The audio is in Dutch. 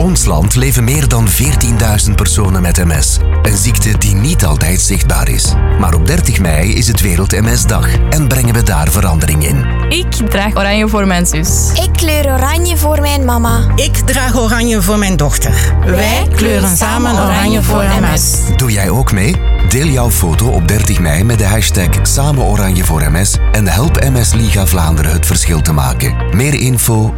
ons land leven meer dan 14.000 personen met MS. Een ziekte die niet altijd zichtbaar is. Maar op 30 mei is het Wereld MS-dag en brengen we daar verandering in. Ik draag oranje voor mijn zus. Ik kleur oranje voor mijn mama. Ik draag oranje voor mijn dochter. Wij kleuren samen oranje voor MS. Doe jij ook mee? Deel jouw foto op 30 mei met de hashtag Samen Oranje voor MS en help MS Liga Vlaanderen het verschil te maken. Meer info